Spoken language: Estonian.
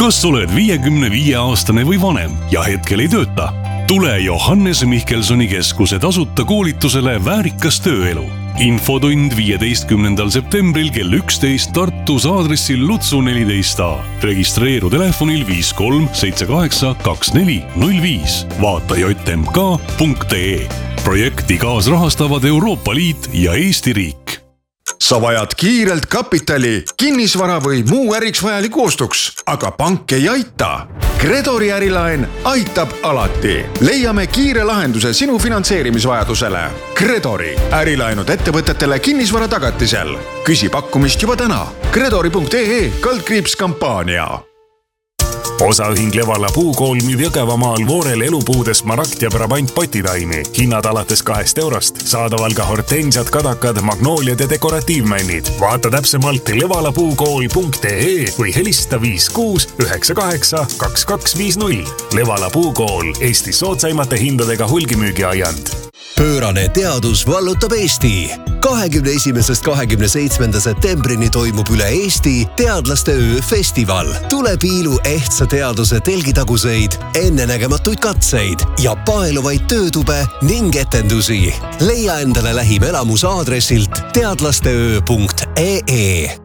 Kas oled 55-aastane või vanem ja hetkel ei tööta? Tule Johannes Mihkelsoni keskuse tasuta koolitusele Väärikas tööelu. Infotund 15. septembril kell 11 Tartus aadressil Lutsu 14a. Registreeru telefonil 53 78 24 05. Vaata jmk.ee. Projekti kaasrahastavad Euroopa Liit ja Eesti riik. Sa vajad kiirelt kapitali, kinnisvara või muu äriks vajaliku ostuks, aga pank ei aita. Credori ärilaen aitab alati. Leiame kiire lahenduse sinu finantseerimisvajadusele. Credori ärilaenud ettevõtetele kinnisvara tagatisel. Küsi pakkumist juba täna. Credori.ee/kampaania. Osaühing Levala puukool müüb Jõgevamaal Voorel elupuudes marakt ja Brabant potitaimi. Hinnad alates 2 eurost. Saadaval ka hortensiad, kadakad, magnooliad ja dekoratiivmännid. Vaata täpsemalt levalapuukool.ee või helista 56 98 2250. Levala puukool, Eesti soodsaimate hindadega hulgimüügiajand. Pöörane teadus vallutab Eesti. 21.–27. septembrini toimub üle Eesti teadlaste öö festival. Tule piilu ehtsa teaduse telgitaguseid, ennenägematuid katseid ja paeluvaid töötube ning etendusi. Leia endale lähim elamus aadressilt teadlasteöö.ee.